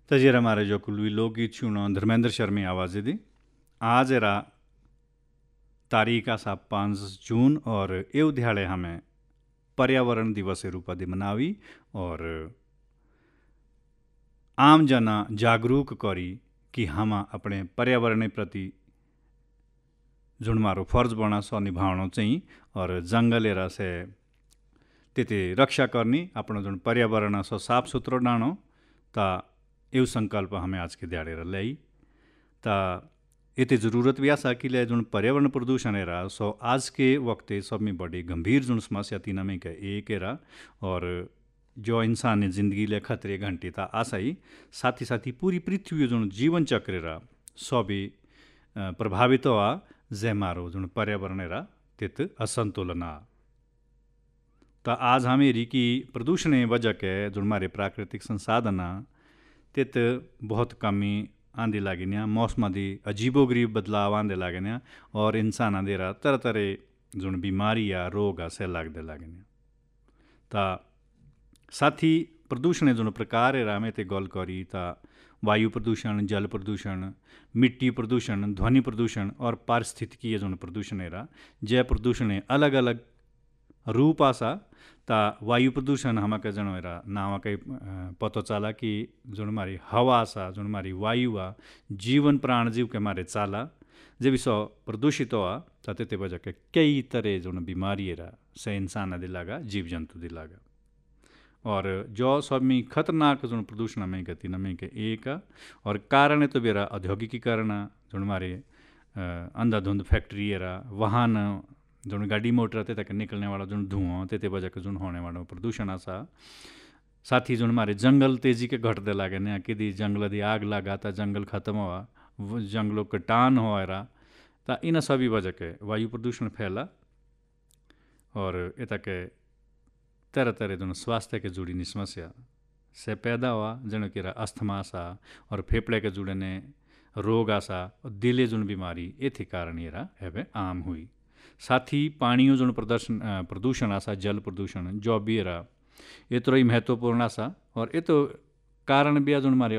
तजेरा मारे जो कुलवी लोकगीत छूनो धर्मेंद्र शर्मा आवाज़ दी आज एरा तारीख आसा 5 जून और एव दिहाड़े हमें पर्यावरण दिवस के रूप में मनावी और आम जना जागरूक करी कि हम अपने पर्यावरण प्रति जुन मारो फर्ज बना सो निभावनो चाहिए और जंगल एरा से तेते रक्षा करनी अपना जुन पर्यावरण सो साफ सुथरो डानो ता एव संकल्प हमें आज के दिहाड़े लाई ता इतनी ज़रूरत भी आसा कि जुन पर्यावरण प्रदूषण एरा सो आज के वक्त सब में बड़ी गंभीर जुन समस्या तीन में का एक एरा और जो इंसान ने जिंदगी ले खतरे घंटे था आशा ही साथ ही पूरी पृथ्वी जुन जीवन चक्र एरा सभी प्रभावित हुआ जे मारो जुन पर्यावरण एरा तित असंतुलन आ तो आज हमें रिकी प्रदूषण वजह के जुन मारे प्राकृतिक संसाधन तित बहुत कमी आंदी लागेन्या मौसम दी अजीबोगरीब बदलाव आंदे लागेन्या और इंसान आंदेरा तरह तरह जुन बीमारी या रोग से लागदे लागेन्या ता साथ ही प्रदूषण जुन प्रकार एरा में ते गल करी ता वायु प्रदूषण जल प्रदूषण मिट्टी प्रदूषण ध्वनि प्रदूषण और पारिस्थितिकीय जुन प्रदूषण एरा जय प्रदूषण अलग अलग रूप आसा ता वायु प्रदूषण हमका जन एरा नाम कई पतो चला कि जुन मारी हवा आसा जुन मारी वायु आ जीवन प्राण जीव के मारे चाला जे भी सो प्रदूषित हुआ ते वजह के कई तरह जुन बीमारी एरा से इंसान दिलागा जीव जंतु दिलागा और जो सब में खतरनाक जुन प्रदूषण में गति नमें के एक और कारण है तो बेरा औद्योगिकीकरण जुन मारे अंधाधुंध फैक्ट्री एरा वाहन जुन गाड़ी मोटर ते तक निकलने वाला जुन धुआं ते वजह के जुन होने वाला प्रदूषण आसा साथ ही जुन मारे जंगल तेजी के घटते लागे न कि जंगल दी आग लगा ता जंगल खत्म हुआ जंगलों के टान हो एरा ता इन सभी वजह के वायु प्रदूषण फैला और इता के तरह तरह जुन स्वास्थ्य के जुड़ी समस्या से पैदा हुआ जन कि अस्थमा सा और फेफड़े के जुड़ने रोग आसा और दिले जुन बीमारी एथी कारण एरा एवं आम हुई साथ ही पानियों जुन प्रदूषण आसा जल प्रदूषण जो भी एरा इतरो ही महत्वपूर्ण आसा और ये तो कारण भी जुन मारे